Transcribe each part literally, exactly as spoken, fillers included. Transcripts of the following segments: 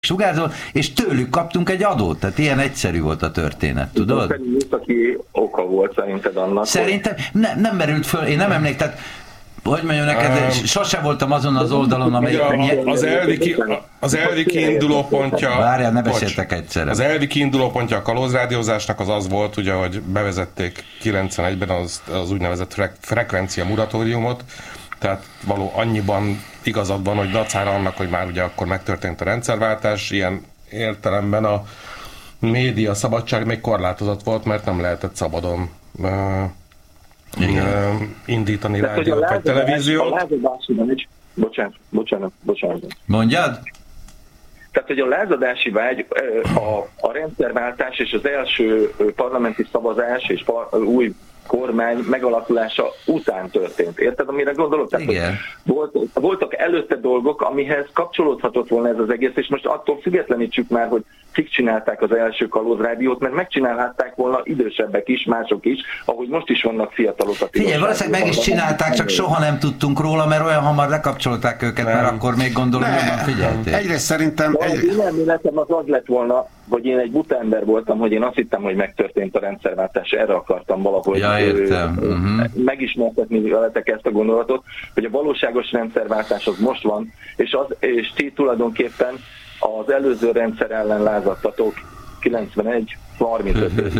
sugárzol, és tőlük kaptunk egy adót. Tehát ilyen egyszerű volt a történet, tudod? Aki oka volt szerinted annak? Szerintem ne, nem merült föl, én nem emlékszem, tehát hogy mondjam neked, um, sose voltam azon az oldalon, amelyik... Az elvi, ki, az elvi kiinduló pontja... Várjál, ne beszéltek egyszerre. Az elvi kiinduló pontja a kalózrádiózásnak az az volt, ugye, hogy bevezették kilencvenegyben az, az úgynevezett frek, frekvencia moratóriumot, tehát való annyiban igazad van, hogy dacára annak, hogy már ugye akkor megtörtént a rendszerváltás, ilyen értelemben a média szabadság még korlátozott volt, mert nem lehetett szabadon uh, uh, indítani de rádiót vagy televíziót. A bocsánat, bocsánat, bocsánat. Mondjad? Tehát, hogy a lázadási vágy, a, a rendszerváltás és az első parlamenti szavazás és par, új kormány megalakulása után történt. Érted, amire gondolok? Tehát, igen. Volt, voltak előtte dolgok, amihez kapcsolódhatott volna ez az egész, és most attól függetlenítsük már, hogy kik csinálták az első kalózrádiót, mert megcsinálhatták volna idősebbek is, mások is, ahogy most is vannak fiatalok a Figyelj, valószínűleg meg is csinálták, csak soha nem tudtunk róla, mert olyan hamar lekapcsolták őket, nem. Mert akkor még gondolom, hogy jobban figyelték. Egyrészt szerintem... Egy... Én elméletem az az lett volna, hogy én egy buta ember voltam, hogy én azt hittem, hogy megtörtént a rendszerváltás, erre akartam valahogy ja, értem. Ö, uh-huh. megismertetni veletek ezt a gondolatot, hogy a valóságos rendszerváltás az most van, és, az, és ti tulajdonképpen az előző rendszer ellen lázadtatok kilencvenegy harmincöt.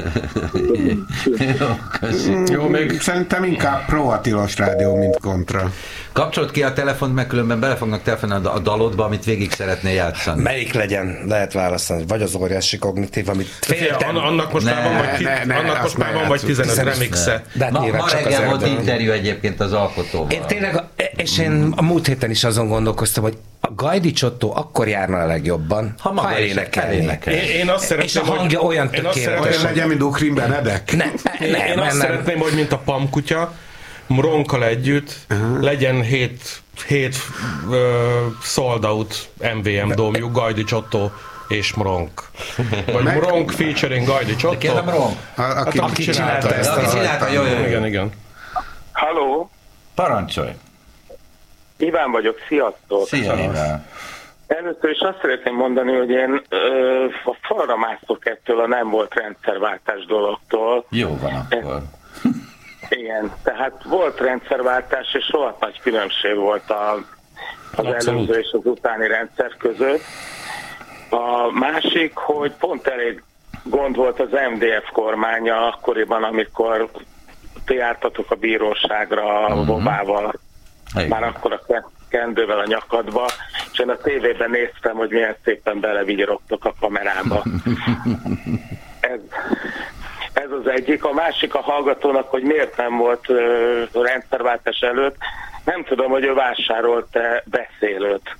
Jó, köszönöm. Jó, még szerintem inkább pro-Attilos rádió, mint kontra. Kapcsolt ki a telefont, meg különben bele fognak telefonálni a dalodba, amit végig szeretnél játszani. Melyik legyen? Lehet választani. Vagy az óriási kognitív, amit féltem. Annak most már van, vagy, ne, ne, annak most már van vagy tizenöt remixe. Ma, ma reggel volt interjú egyébként az alkotóval. Én tényleg, és én a múlt héten is azon gondolkoztam, hogy a Gajdi Csottó akkor járna a legjobban, ha, ha énekelni. Én, én azt szeretném, és a hangja hogy, olyan tökéletes. Olyan legyen, mint Ukrin Benedek? Ne, én ne, én nem, azt nem. szeretném, hogy mint a Pamkutya, Mronkkal együtt, uh-huh. legyen hét, hét uh, sold out em vé em dómjú, Gajdi Csottó és Mronk. Vagy Meg... Mronk featuring Gajdi Csottó. De kérdem Mronk? A, aki, aki csinálta ezt. Aki csinálta, jó, jó, jó. Igen, igen. Halló? Parancsolj. Iván vagyok, sziasztok. Szia, Iván. Először is azt szeretném mondani, hogy én ö, a falra mászok ettől a nem volt rendszerváltás dologtól. Jó van akkor. Igen, tehát volt rendszerváltás, és rohadt nagy különbség volt a, az Abszolút. előző és az utáni rendszer között. A másik, hogy pont elég gond volt az em dé ef kormánya akkoriban, amikor ti jártatok a bíróságra a uh-huh. bobával, igen. Már akkor a kendővel a nyakadba, és én a tévében néztem, hogy milyen szépen belevigyorogtok a kamerába. Ez, ez az egyik. A másik a hallgatónak, hogy miért nem volt uh, rendszerváltás előtt. Nem tudom, hogy ő vásárolt-e beszélőt.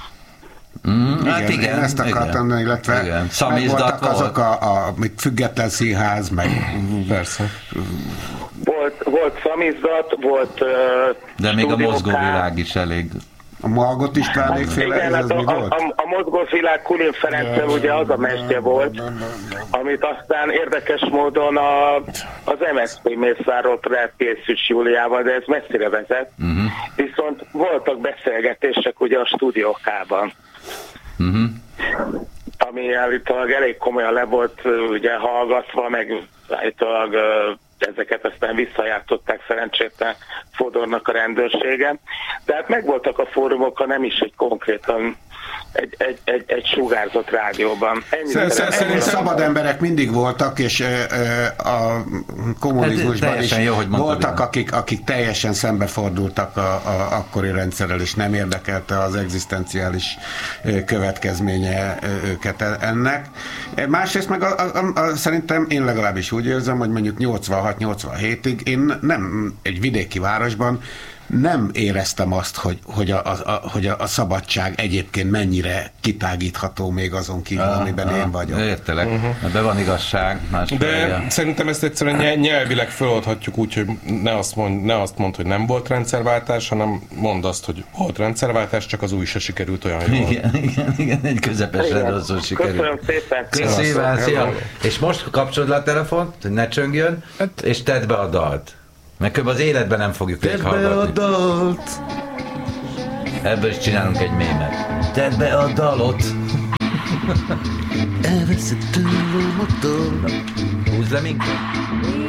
Mm, igen, hát igen, igen, ezt akartam, igen, illetve igen. Meg voltak azok a, a független színház, meg persze. Volt, volt szamizdat, volt uh, de még a mozgóvilág is elég. A Margot Istvánékféle, hát, ez, ez a, mi a, volt? A, a mozgóvilág Kulin Ferenccel ugye az a mestje volt, amit aztán érdekes módon a, az em es zé pé Mészáros készült Júliával, de ez messzire vezet. Uh-huh. Viszont voltak beszélgetések ugye a stúdiókában. Uh-huh. Ami állítólag elég komolyan le volt ugye hallgatva, meg állítólag ezeket aztán visszajátszották szerencsétlen Fodornak a rendőrsége. Tehát megvoltak a fórumok, ha nem is egy konkrétan egy, egy, egy, egy sugárzott rádióban. Szerintem szabad emberek mindig voltak, és a kommunizmusban hát, is jó, voltak, akik, akik teljesen szembefordultak a, a akkori rendszerrel, és nem érdekelte az egzisztenciális következménye őket ennek. Másrészt meg a, a, a, szerintem én legalábbis úgy érzem, hogy mondjuk nyolcvanhat nyolcvanhétig én nem egy vidéki városban nem éreztem azt, hogy, hogy, a, a, hogy a szabadság egyébként mennyire kitágítható még azon kívül, ah, amiben ah, én vagyok. Értelek. Uh-huh. Ebben van igazság. De felje. Szerintem ezt egyszerűen nyelvileg feloldhatjuk úgy, hogy ne azt, mond, ne azt mondd, hogy nem volt rendszerváltás, hanem mondd azt, hogy volt rendszerváltás, csak az új se sikerült olyan jól. Igen, igen, igen, egy közepesen rosszul sikerült. Köszönöm szépen. Köszönöm, szia. És most kapcsolod le a telefont, hogy ne csöngjön, és tedd be a dalt. Mert kb. Az életben nem fogjuk végighallgatni. Tedd be a dalt! Ebből is csinálunk egy mémet. Tedd be a dalot! Elveszett tőlem a toll. Húzd le minket.